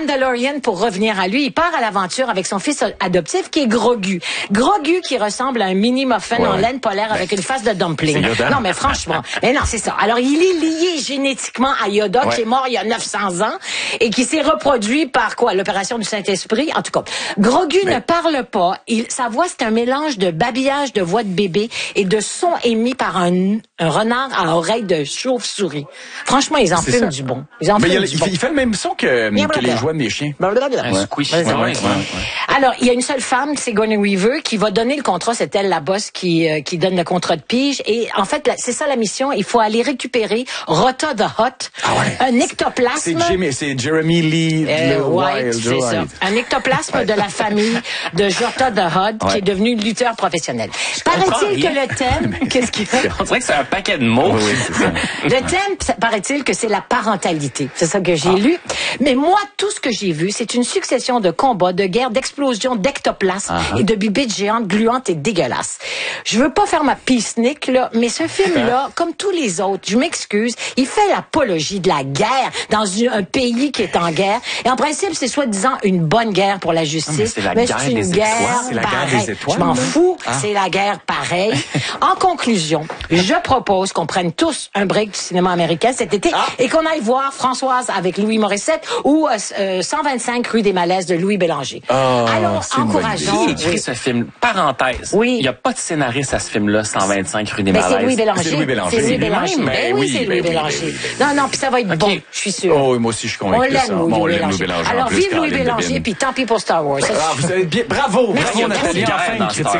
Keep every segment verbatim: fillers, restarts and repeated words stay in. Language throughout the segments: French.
Mandalorian, pour revenir à lui, il part à l'aventure avec son fils adoptif qui est Grogu. Grogu qui ressemble à un mini muffin ouais, en laine polaire ben, avec une face de dumpling. Non, mais franchement, mais non, c'est ça. Alors, il est lié génétiquement à Yoda, ouais. qui est mort il y a neuf cents ans et qui s'est reproduit par quoi? L'opération du Saint-Esprit. En tout cas, Grogu mais... ne parle pas. Il, sa voix, c'est un mélange de babillage de voix de bébé et de son émis par un, un renard à oreille de chauve-souris. Franchement, ils en fument ça. du bon. Ils en mais fument il, du il, bon. il fait le même son que, que les jouets des chiens. Un squish. Ouais, ouais, ouais, ouais. Alors, il y a une seule femme, Sigourney Weaver, qui va donner le contrat. C'est elle, la boss, qui, euh, qui donne le contrat de pige. Et en fait, c'est ça la mission. Il faut aller récupérer Rota the Hutt, ah ouais. un ectoplasme. C'est, Jimmy, c'est Jeremy Lee euh, White, c'est ça. Un ectoplasme ouais. de la famille de Rota the Hutt, ouais. qui est devenu lutteur professionnel. Paraît-il que le thème... Qu'est-ce qu'il fait? On dirait que c'est un paquet de mots. Oui, oui, c'est ça. Le thème, paraît-il que c'est la parentalité. C'est ça que j'ai ah. lu. Mais moi, tout ce que j'ai vu, c'est une succession de combats, de guerres, d'explosions, d'ectoplasmes uh-huh. et de bibites géantes, gluantes et dégueulasses. Je veux pas faire ma peacenik, là, mais ce film-là, comme tous les autres, je m'excuse, il fait l'apologie de la guerre dans un pays qui est en guerre. Et en principe, c'est soi-disant une bonne guerre pour la justice. Non, mais c'est la mais guerre c'est une des guerre étoiles. C'est la guerre des étoiles. Je m'en fous, ah. c'est la guerre pareille. En conclusion, je propose qu'on prenne tous un break du cinéma américain cet été ah. et qu'on aille voir Françoise avec Louis Morissette ou euh, cent vingt-cinq rue des Malaises de Louis Bélanger. Oh, Alors, encourageons. Qui écrit oui. ce film? Parenthèse. Oui. Il n'y a pas de scénariste à ce film-là, cent vingt-cinq rue des Malaises. C'est Louis Bélanger. C'est Louis Bélanger. C'est Louis Bélanger. Ben, ben oui, oui, c'est ben Louis oui, Bélanger. Ben oui, ben oui. Non, non, puis ça va être okay. bon, je suis sûre. Oh, moi aussi, je suis convaincu on l'aime, ça. Louis, bon, on Bélanger. l'aime, Louis Bélanger. Alors, plus, vive Louis Bélanger, puis tant pis pour Star Wars. Ah, vous avez bien... Bravo! Merci, bravo, Nathalie. Enfin, une critique.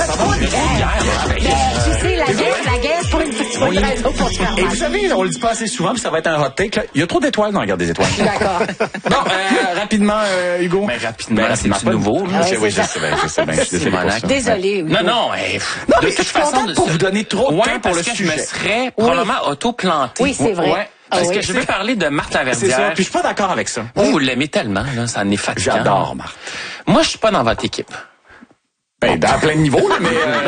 Tu sais, la guerre, la guerre, c'est pour une petite raison pour se faire mal. Et vous savez, on le dit pas assez souvent, puis ça va être un hot take, là. Il y a trop d'étoiles dans la guerre des étoiles. D'accord. Bon, euh, rapidement, euh, Hugo. Mais rapidement, ben, c'est pas nouveau. Ah, oui, je sais bien, je sais bien. Je suis désolé. Désolé, Hugo. Non, non, mais... Non, mais je suis contente pour vous donner trop de temps pour le sujet. Je me serais probablement auto-planté. Oui, c'est vrai. Parce ah oui. que je veux parler de Marthe Laverdière. C'est ça, puis je suis pas d'accord avec ça. Vous, vous l'aimez tellement, là, ça en est fatigant. J'adore Marthe. Moi, je suis pas dans votre équipe. Ben, dans plein de niveaux, là, mais... Euh...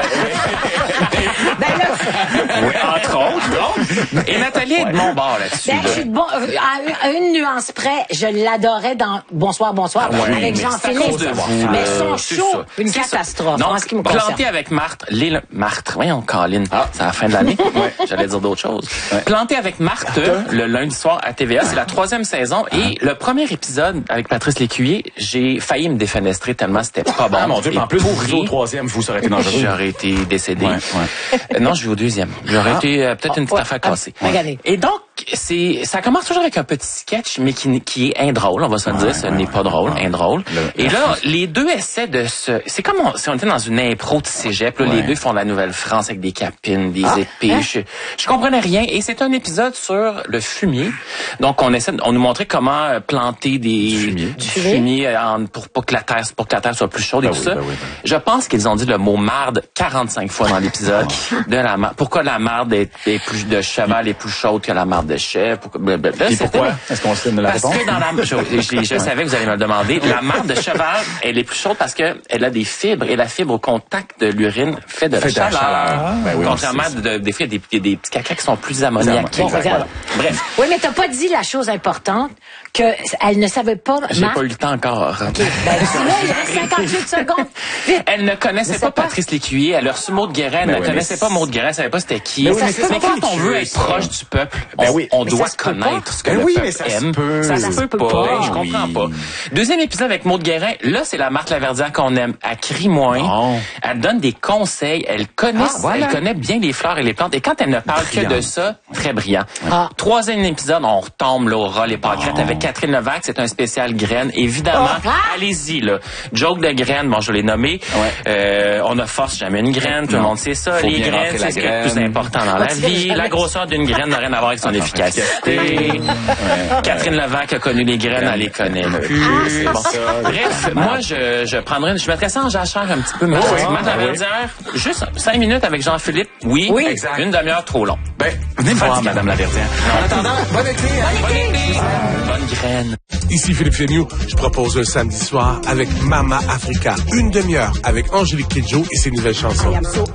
ben là... oui, entre autres. Et Nathalie est de mon bord là-dessus. Ben, je suis de bon... À une nuance près, je l'adorais dans Bonsoir, Bonsoir, ah, ouais, avec Jean-Philippe. Mais son show, une catastrophe, non, en ce qui me concerne. Planté avec Marthe, les... Marthe, voyons, Colin, ah. c'est à la fin de l'année. ouais. J'allais dire d'autres choses. Ouais. Planté avec Marthe, le lundi soir à T V A, c'est la troisième saison. Et le premier épisode avec Patrice Lécuyer, j'ai failli me défenestrer tellement c'était pas bon. Ah mon Dieu, mais en plus, vous au troisième, vous serez été dangereux. J'aurais été décédé. Ouais, ouais. Euh, non, je vais au deuxième. J'aurais ah. été euh, peut-être ah, une petite ouais. affaire cassée. Ah, ouais. Et donc, c'est, ça commence toujours avec un petit sketch, mais qui, qui est indrôle, on va se le dire. Ouais, ce ouais, n'est pas drôle, ouais. indrôle. Le, Et là, les deux essaient de se... C'est comme on, si on était dans une impro de cégep. Là, ouais. Les deux font la Nouvelle-France avec des capines, des ah, épées. Hein? Je, je comprenais rien. Et c'est un épisode sur le fumier. Donc, on essaie, on nous montrait comment planter des, du fumier, du fumier en, pour, pour que la terre, pour que la terre soit plus chaude ben et tout oui, ça. Ben oui, ben. Je pense qu'ils ont dit le mot marde quarante-cinq fois dans l'épisode. de la marde. Pourquoi la marde est, est plus de cheval est plus chaude que la marde de chèvre? Pourquoi, blablabla. Et pourquoi? Est-ce qu'on se donne la parce réponse? Que dans la, je, je, je savais que vous allez me le demander. La marde de cheval, elle est plus chaude parce que elle a des fibres et la fibre au contact de l'urine fait de fait la chaleur. Ah, ben oui, contrairement à de, des fois, des, des, des petits caca qui sont plus ammoniaques. Bon, voilà. Bref. Oui, mais t'as pas dit la chose importante que elle ne savait pas. J'ai Marthe... pas eu le temps encore. Okay. Ben, sinon, il reste cinquante-huit secondes. Vite. Elle ne connaissait pas, pas Patrice Lécuyer. Elle a reçu Maud Guérin. Elle ne oui, connaissait mais... pas Maud Guérin. Elle savait pas c'était qui. Mais, oui, mais, mais quand on veut être ça. proche du peuple, ben on, oui. on doit connaître ce que ben le oui, peuple mais ça aime. Se peut. Ça, ça se peut pas. pas. Je comprends oui. pas. Deuxième épisode avec Maud Guérin. Là, c'est la Marthe Laverdière qu'on aime. Elle crie moins. Oh. Elle donne des conseils. Elle connaît, ah, voilà. elle connaît bien les fleurs et les plantes. Et quand elle ne parle brillant. que de ça, très brillant. Ah. Troisième épisode, on retombe là, au ras les pâquerettes oh. avec Catherine Levac. C'est un spécial graines. Évidemment, oh. allez-y là. Joke de graines, bon, je l'ai nommé. Ouais. Euh, on ne force jamais une graine. Tout non. le monde sait ça. Faut les graines, c'est ce qui est le plus important dans la vie. La grosseur d'une graine n'a rien à voir avec son efficacité. Ouais. Catherine Levac a connu les graines, elle les connaît plus. Bon. Bref, moi, je, je prendrais, je mettrais ça en jachère un petit peu. Mais oui, Marthe Laverdière, juste cinq minutes avec Jean-Philippe. Oui, oui. Exact. Une demi-heure trop long. Ben, venez me voir, Madame Laverdière. En attendant, bonne été. Bonne été. Bonne graine. Ici Philippe Féniou. Je propose un samedi soir avec Mama Africa. Une demi-heure avec Angélique Kidjo et ses nouvelles chansons.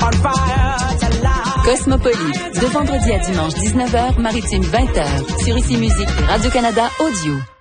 Cosmopolis, de vendredi à dimanche dix-neuf heures, maritime vingt heures, sur Ici Musique et Radio-Canada Audio.